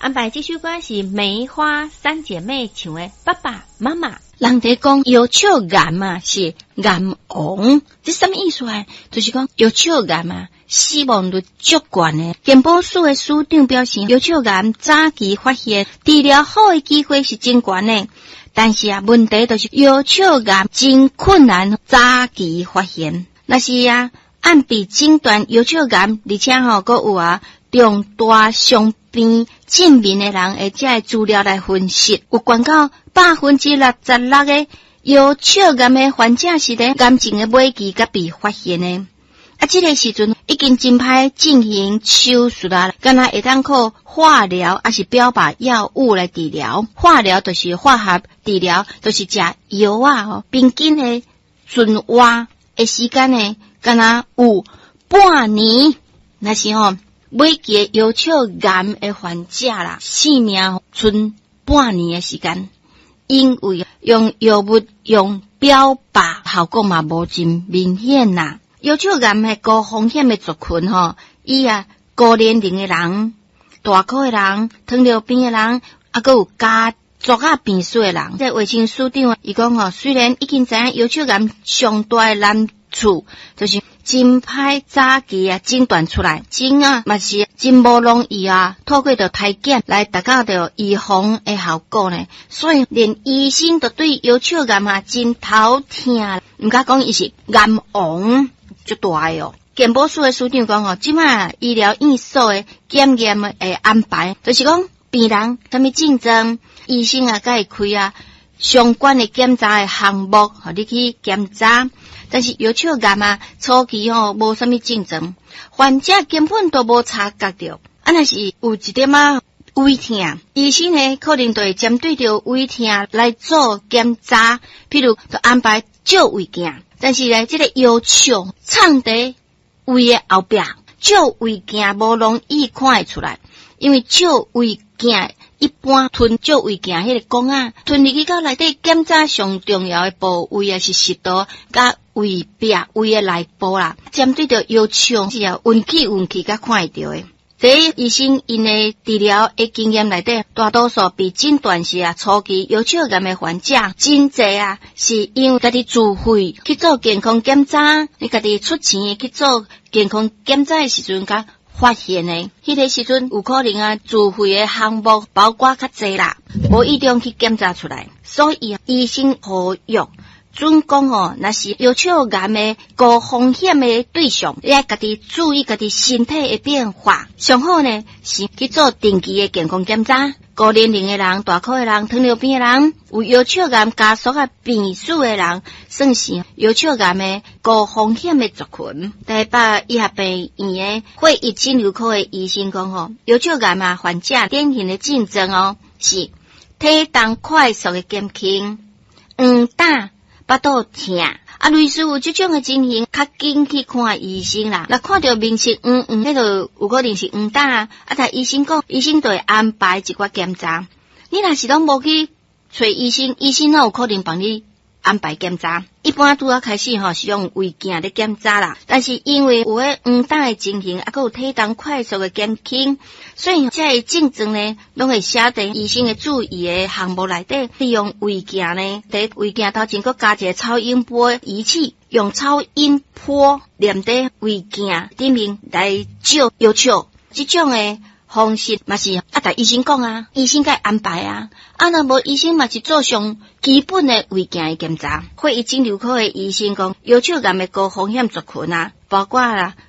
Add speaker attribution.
Speaker 1: 安排这首歌是梅花三姐妹唱的爸爸妈妈。
Speaker 2: 人哋讲药草癌啊是癌王，这什么意思啊？就是讲药草癌啊死亡率足高的。健保署的署长表示，药草癌早期发现治疗好的机会是真高的，但是问题就是药草癌真困难早期发现。那是按比诊断药草癌，而且还有重大伤病证明的人的这资料来分析，有关到66%的药草癌的患者是在癌症的末期才被发现的。这个时阵已经真歹进行手术啦，敢若会当靠化疗还是标靶药物来治疗。化疗就是化学治疗，就是食药平均的存活的时间呢，敢若有半年。那是每个药草癌的患者啦，性命剩半年的时间，因为用药物用标靶效果嘛无真明显啦。药草癌是高风险的族群伊高年龄的人、大口的人、糖尿病的人，还有家族病史的人。在卫生署长伊讲虽然已经知影药草癌上大的难处就是真歹早期诊断出来，嘛是真无容易透过着体检来达到着预防的效果呢。所以连医生都对药草癌真头疼，唔敢讲伊是癌王就大的健保署的署长讲即摆医疗院所的检验的安排，就是讲病人什么症状，医生才会开相关的检查的项目，互你去检查。但是药草癌初期无什么症状，患者根本都无察觉到。那是有一点胃痛，医生呢可能就会针对着胃痛来做检查，譬如就安排照胃镜。但是呢，这个药草藏在胃的后壁，照胃镜无容易看得出来，因为照胃镜一般吞照胃镜迄个管吞入去到内底检查上重要的部位是食道甲胃壁胃的内部啦。针对着药草是运气甲看会到的。第一，医生因的治疗的经验内底，大多数被诊断是初期药草癌的患者，真侪是因为家己自费去做健康检查，你家己出钱去做健康检查的时阵甲发现的。迄个时阵有可能自费的项目包括较侪啦，无一定去检查出来，所以医生呼吁准讲那是药草癌的高风险的对象，你要家己注意家己身体的变化。上好呢是去做定期的健康检查。高年龄的人、大口的人、糖尿病的人、有药草癌家属病史的人，算是药草癌的高风险的族群。台北医学病院的血液肿瘤科的医生讲药草癌患者典型的症状是体重快速的减轻、打巴肚痛，类似有这种的情形，较紧去看医生啦。若看到面色迄就有可能是打但医生讲，医生就会安排一寡检查。你若是拢无去找医生，医生哪有可能帮你安排检查？一般拄开始是用胃镜咧检查啦，但是因为有迄打的情形，还有体重快速的减轻，所以这症状呢，拢会写在医生的注意的项目内底。利用胃镜呢，在胃镜头前佫加一个超音波仪器，用超音波连在胃镜顶面来照药草。这种的方式嘛是但医生讲医生该安排若无医生嘛是做上基本的胃镜的检查。血液肿瘤科的医生讲，药草癌的高风险族群包括